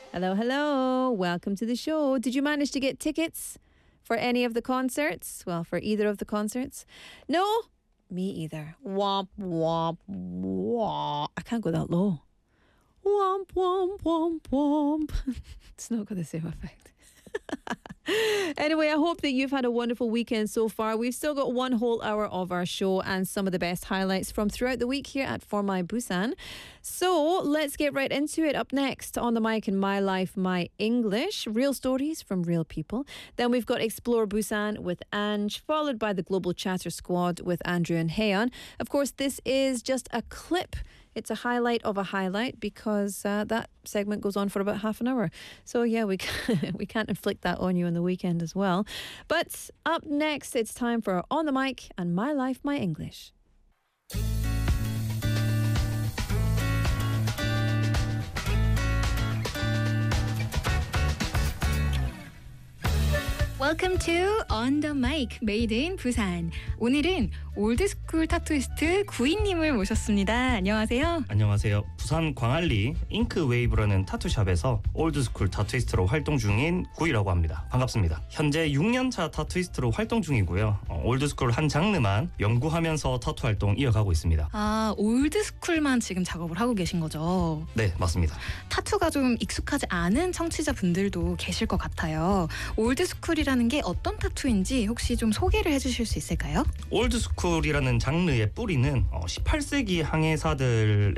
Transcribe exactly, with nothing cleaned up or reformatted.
Hello, hello. Welcome to the show. Did you manage to get tickets for any of the concerts? Well, for either of the concerts? No? Me either. Womp, womp, womp. I can't go that low. Womp, womp, womp, womp. It's not got the same effect. Anyway, I hope that you've had a wonderful weekend so far. We've still got one whole hour of our show and some of the best highlights from throughout the week here at For My Busan. So let's get right into it. Up next on the mic in My Life, My English, real stories from real people. Then we've got Explore Busan with Ange, followed by the Global Chatter Squad with Andrew and Hayon. Of course, this is just a clip. It's a highlight of a highlight because uh, that segment goes on for about half an hour. So yeah, we can't, we can't inflict that on you on the weekend as well. But up next, it's time for On the Mic and My Life, My English. Welcome to On the Mic, Made in Busan. 오늘은 올드스쿨 타투이스트 구이님을 모셨습니다. 안녕하세요. 안녕하세요. 부산 광안리 잉크웨이브라는 타투샵에서 올드스쿨 타투이스트로 활동 중인 구이라고 합니다. 반갑습니다. 현재 육 년차 타투이스트로 활동 중이고요. 어, 올드스쿨 한 장르만 연구하면서 타투 활동 이어가고 있습니다. 아, 올드스쿨만 지금 작업을 하고 계신 거죠? 네, 맞습니다. 타투가 좀 익숙하지 않은 청취자분들도 계실 것 같아요. 올드스쿨이라는 게 어떤 타투인지 혹시 좀 소개를 해주실 수 있을까요? 올드스쿨이라는 장르의 뿌리는 어, 십팔 세기 항해사들의